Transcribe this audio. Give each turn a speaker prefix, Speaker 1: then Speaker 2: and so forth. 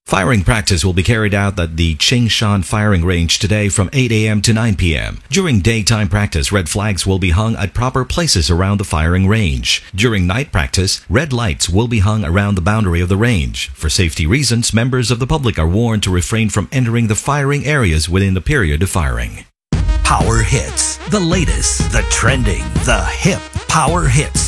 Speaker 1: Firing practice will be carried out at the Chingshan firing range today from 8 a.m. to 9 p.m. During daytime practice, red flags will be hung at proper places around the firing range. During night practice, red lights will be hung around the boundary of the range. For safety reasons, members of the public are warned to refrain from entering the firing areas within the period of firing.
Speaker 2: Power Hits. The latest, the trending, the hip Power Hits.